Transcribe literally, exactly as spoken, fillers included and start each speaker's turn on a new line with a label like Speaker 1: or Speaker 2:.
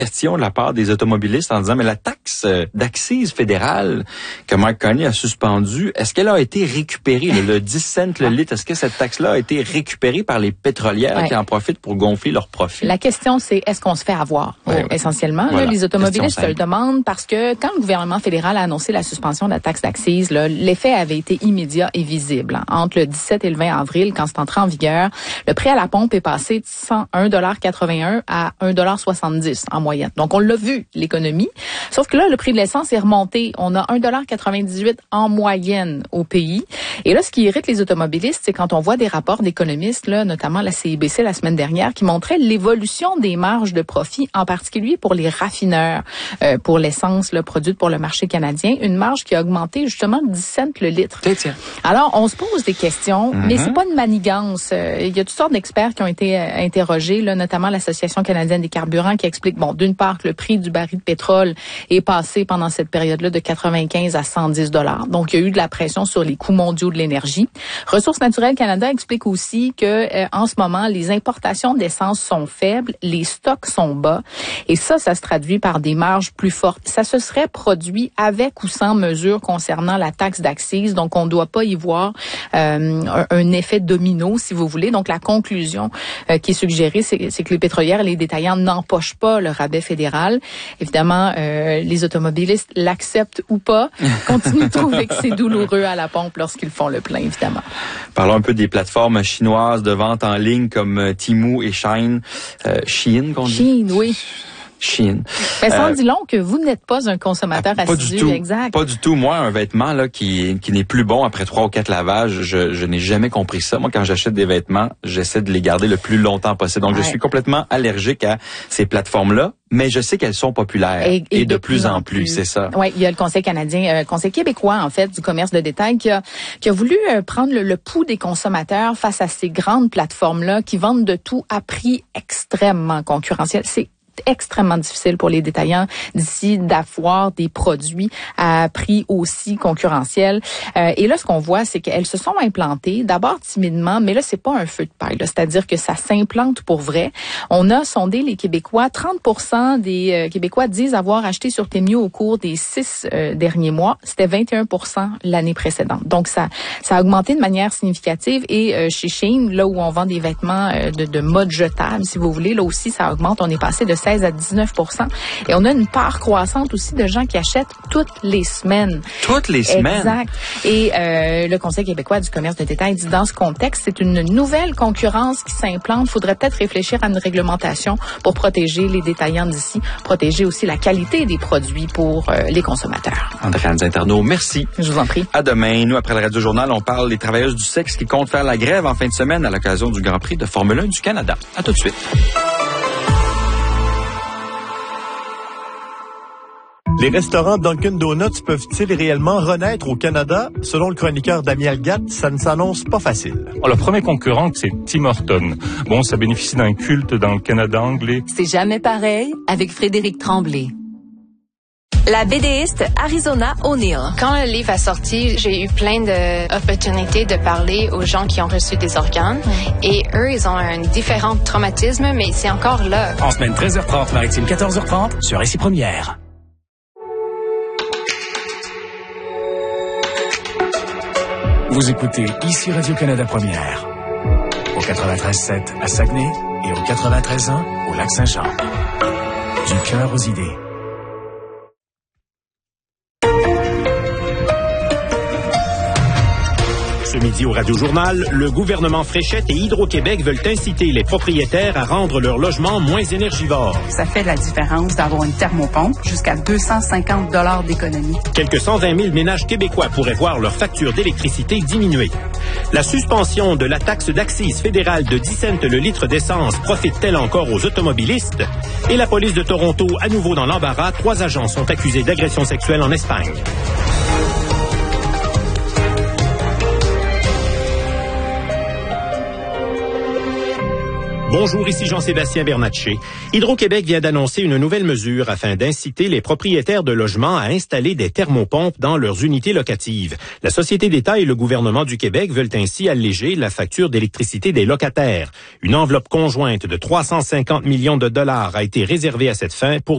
Speaker 1: question de la part des automobilistes en disant, mais la taxe d'accise fédérale que Mark Carney a suspendue, est-ce qu'elle a été récupérée, le, le dix cents le litre, est-ce que cette taxe-là a été récupérée par les pétrolières ouais. qui en profitent pour gonfler leurs profits?
Speaker 2: La question, c'est est-ce qu'on se fait avoir? Ouais, ouais. Essentiellement, voilà. là, les automobilistes se le demandent parce que quand le gouvernement fédéral a annoncé la suspension de la taxe d'accise, là, l'effet avait été immédiat et visible. Hein. Entre le dix-sept et le vingt avril, quand c'est entré en vigueur, le prix à la pompe est passé de cent un virgule quatre-vingt-un à un virgule soixante-dix en moyenne. Donc, on l'a vu, l'économie. Sauf que là, le prix de l'essence est remonté. On a un virgule quatre-vingt-dix-huit en moyenne au pays. Et là, ce qui irrite les automobilistes, c'est quand on voit des rapports d'économistes, là, notamment la C I B C la semaine dernière, qui montraient l'évolution des marges de profit, en particulier pour les raffineurs, euh, pour l'essence là, produite pour le marché canadien, une marge qui a augmenté justement de dix cents le litre.
Speaker 1: Tiens.
Speaker 2: Alors, on se pose des questions, mm-hmm. mais c'est pas une manigance. Euh, il y a toutes sortes d'experts qui ont été euh, interrogés, là, notamment l'Association canadienne des carburants, qui explique, bon, d'une part que le prix du baril de pétrole est passé pendant cette période-là de quatre-vingt-quinze à cent dix dollars. Donc, il y a eu de la pression sur les coûts mondiaux de l'énergie. Ressources naturelles Canada explique aussi que euh, en ce moment, les importations d'essence sont faibles, les stocks sont bas, et ça, ça se traduit par des marges plus fortes. Ça se serait produit avec ou sans mesure concernant la taxe d'accise, donc on ne doit pas y voir euh, un, un effet domino, si vous voulez. Donc, la conclusion euh, qui est suggérée, c'est, c'est que les pétrolières et les détaillants n'empochent pas le rabais fédéral. Évidemment, euh, les automobilistes l'acceptent ou pas, continuent de trouver que c'est douloureux à la pompe lorsqu'ils font le plein, évidemment.
Speaker 1: Parlons un peu des plateformes chinoises de vente en ligne comme Temu et Shein. Euh, Shein, qu'on dit?
Speaker 2: Shein, oui.
Speaker 1: Shein.
Speaker 2: Mais ça en dit long que vous n'êtes pas un consommateur
Speaker 1: pas
Speaker 2: assidu,
Speaker 1: du tout,
Speaker 2: exact.
Speaker 1: Pas du tout. Moi, un vêtement là qui qui n'est plus bon après trois ou quatre lavages, je, je n'ai jamais compris ça. Moi, quand j'achète des vêtements, j'essaie de les garder le plus longtemps possible. Donc, ouais. je suis complètement allergique à ces plateformes-là. Mais je sais qu'elles sont populaires et, et, et de, de plus en plus, plus. c'est ça.
Speaker 2: Oui, il y a le Conseil canadien, euh, Conseil québécois en fait du commerce de détail qui a qui a voulu euh, prendre le, le pouls des consommateurs face à ces grandes plateformes-là qui vendent de tout à prix extrêmement concurrentiel. C'est extrêmement difficile pour les détaillants d'ici d'avoir des produits à prix aussi concurrentiel. Euh, et là, ce qu'on voit, c'est qu'elles se sont implantées, d'abord timidement, mais là, c'est pas un feu de paille. Là, c'est-à-dire que ça s'implante pour vrai. On a sondé les Québécois. trente pour cent des euh, Québécois disent avoir acheté sur Temu au cours des six euh, derniers mois. C'était vingt et un pour cent l'année précédente. Donc, ça, ça a augmenté de manière significative. Et euh, chez Shein, là où on vend des vêtements euh, de, de mode jetable, si vous voulez, là aussi, ça augmente. On est passé de seize à dix-neuf pour cent. Et on a une part croissante aussi de gens qui achètent toutes les semaines.
Speaker 1: Toutes les semaines?
Speaker 2: Exact. Et euh, le Conseil québécois du commerce de détail dit dans ce contexte, c'est une nouvelle concurrence qui s'implante. Il faudrait peut-être réfléchir à une réglementation pour protéger les détaillants d'ici, protéger aussi la qualité des produits pour euh, les consommateurs.
Speaker 1: Andréane Zinternaud, merci.
Speaker 2: Je vous en prie.
Speaker 1: À demain. Nous, après le Radio Journal, on parle des travailleuses du sexe qui comptent faire la grève en fin de semaine à l'occasion du Grand Prix de Formule un du Canada. À tout de suite.
Speaker 3: Les restaurants Dunkin' Donuts peuvent-ils réellement renaître au Canada? Selon le chroniqueur Damien Gatt, ça ne s'annonce pas facile.
Speaker 4: Oh, le premier concurrent, c'est Tim Hortons. Bon, ça bénéficie d'un culte dans le Canada anglais.
Speaker 5: C'est jamais pareil avec Frédéric Tremblay. La BDiste Arizona O'Neill.
Speaker 6: Quand le livre a sorti, j'ai eu plein d'opportunités de parler aux gens qui ont reçu des organes. Mm. Et eux, ils ont un différent traumatisme, mais c'est encore là.
Speaker 7: En semaine treize heures trente, maritime quatorze heures trente, sur Récit Première. Vous écoutez ici Radio-Canada Première, au quatre-vingt-treize sept à Saguenay et au quatre-vingt-treize un au Lac-Saint-Jean. Du cœur aux idées.
Speaker 8: Ce midi au Radio-Journal, le gouvernement Fréchette et Hydro-Québec veulent inciter les propriétaires à rendre leur logement moins énergivore.
Speaker 9: Ça fait la différence d'avoir une thermopompe, jusqu'à deux cent cinquante dollars d'économie.
Speaker 8: Quelques cent vingt mille ménages québécois pourraient voir leur facture d'électricité diminuer. La suspension de la taxe d'accise fédérale de dix cents le litre d'essence profite-t-elle encore aux automobilistes? Et la police de Toronto, à nouveau dans l'embarras, trois agents sont accusés d'agression sexuelle en Espagne. Bonjour, ici Jean-Sébastien Bernatchez. Hydro-Québec vient d'annoncer une nouvelle mesure afin d'inciter les propriétaires de logements à installer des thermopompes dans leurs unités locatives. La Société d'État et le gouvernement du Québec veulent ainsi alléger la facture d'électricité des locataires. Une enveloppe conjointe de trois cent cinquante millions de dollars a été réservée à cette fin pour